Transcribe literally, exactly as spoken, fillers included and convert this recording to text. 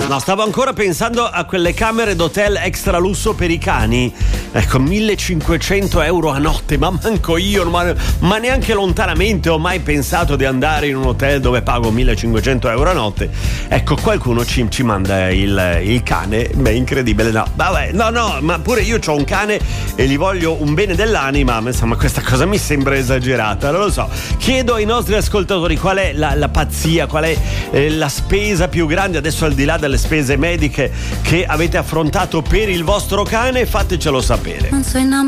No, stavo ancora pensando a quelle camere d'hotel extra lusso per i cani. Ecco, millecinquecento euro a notte, ma manco io, ma, ma neanche lontanamente ho mai pensato di andare in un hotel dove pago millecinquecento euro a notte. Ecco, qualcuno ci, ci manda il, il cane, beh, incredibile, no, vabbè, no, no, ma pure io ho un cane e gli voglio un bene dell'anima, ma insomma questa cosa mi sembra esagerata, non lo so. Chiedo ai nostri ascoltatori qual è la, la pazzia, qual è eh, la spesa più grande, adesso al di là delle spese mediche, che avete affrontato per il vostro cane, fatecelo sapere. Non so